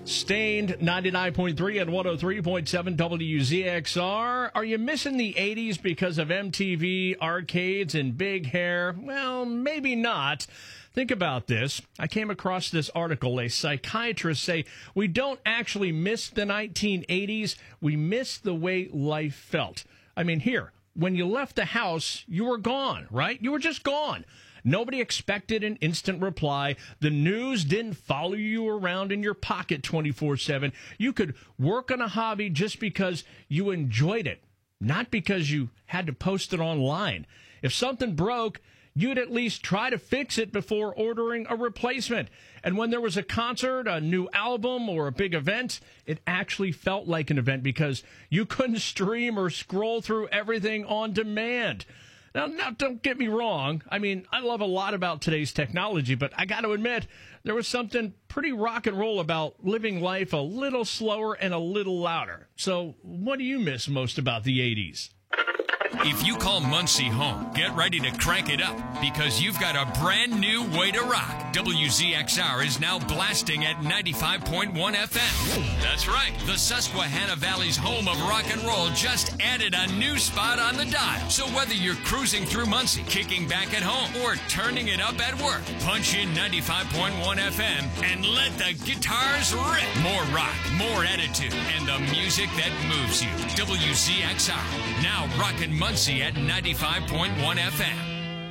Stained 99.3 and 103.7 WZXR. Are you missing the 80s because of MTV, arcades, and big hair? Well, maybe not. Think about this. I came across this article. A psychiatrist say we don't actually miss the 1980s. We miss the way life felt. I mean, here, when you left the house, you were gone, right? You were just gone. Nobody expected an instant reply. The news didn't follow you around in your pocket 24/7. You could work on a hobby just because you enjoyed it, not because you had to post it online. If something broke, you'd at least try to fix it before ordering a replacement. And when there was a concert, a new album, or a big event, it actually felt like an event because you couldn't stream or scroll through everything on demand. Now, don't get me wrong. I mean, I love a lot about today's technology, but I got to admit, there was something pretty rock and roll about living life a little slower and a little louder. So what do you miss most about the 80s? If you call Muncie home, get ready to crank it up because you've got a brand new way to rock. WZXR is now blasting at 95.1 FM. That's right. The Susquehanna Valley's home of rock and roll just added a new spot on the dial. So whether you're cruising through Muncie, kicking back at home, or turning it up at work, punch in 95.1 FM and let the guitars rip. More rock, more attitude, and the music that moves you. WZXR, now rockin' Muncie at 95.1 FM.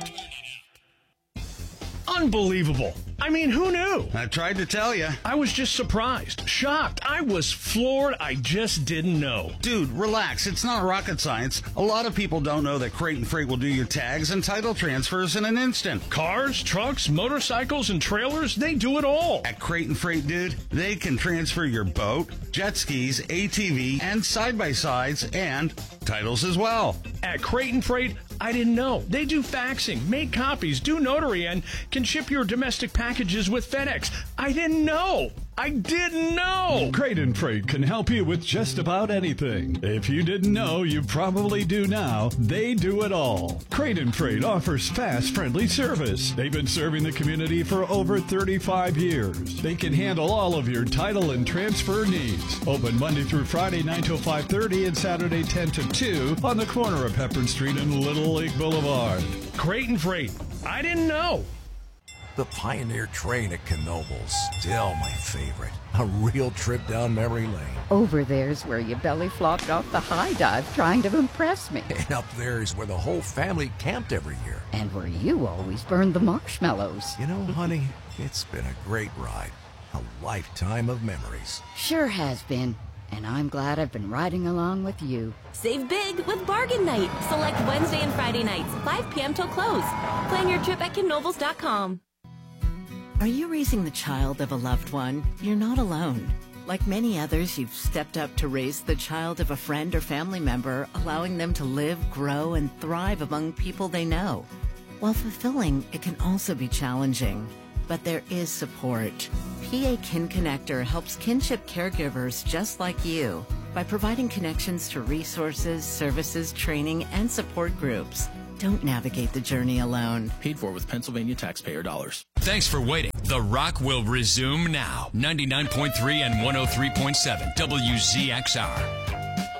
Unbelievable. I mean, who knew? I tried to tell you. I was just surprised, shocked. I was floored. I just didn't know. Dude, relax. It's not rocket science. A lot of people don't know that Crate and Freight will do your tags and title transfers in an instant. Cars, trucks, motorcycles, and trailers, they do it all. At Crate and Freight, dude, they can transfer your boat, jet skis, ATV, and side-by-sides, and titles as well. At Crate and Freight, I didn't know. They do faxing, make copies, do notary, and can ship your domestic packages with FedEx. I didn't know. I didn't know. Crate and Freight can help you with just about anything. If you didn't know, you probably do now. They do it all. Crate and Freight offers fast, friendly service. They've been serving the community for over 35 years. They can handle all of your title and transfer needs. Open Monday through Friday, 9 till 5:30 and Saturday, 10 to 2 on the corner of Hepburn Street and Little Lake Boulevard. Crate and Freight. I didn't know. The Pioneer train at Knoebels, still my favorite. A real trip down memory lane. Over there's where you belly flopped off the high dive trying to impress me. And up there is where the whole family camped every year. And where you always burned the marshmallows. You know, honey, it's been a great ride. A lifetime of memories. Sure has been. And I'm glad I've been riding along with you. Save big with Bargain Night. Select Wednesday and Friday nights, 5 p.m. till close. Plan your trip at Knoebels.com. Are you raising the child of a loved one? You're not alone. Like many others, you've stepped up to raise the child of a friend or family member, allowing them to live, grow, and thrive among people they know. While fulfilling, it can also be challenging. But there is support. PA Kin Connector helps kinship caregivers just like you by providing connections to resources, services, training, and support groups. Don't navigate the journey alone. Paid for with Pennsylvania taxpayer dollars. Thanks for waiting. The Rock will resume now. 99.3 and 103.7 WZXR.